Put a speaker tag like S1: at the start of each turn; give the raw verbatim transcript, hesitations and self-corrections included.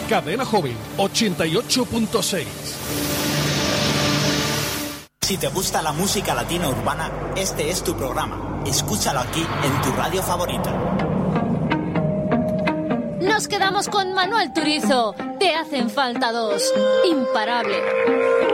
S1: Cadena Joven ochenta y ocho punto seis.
S2: Si te gusta la música latina urbana, este es tu programa. Escúchalo aquí en tu radio favorita.
S3: Nos quedamos con Manuel Turizo. Te hacen falta dos. Imparable.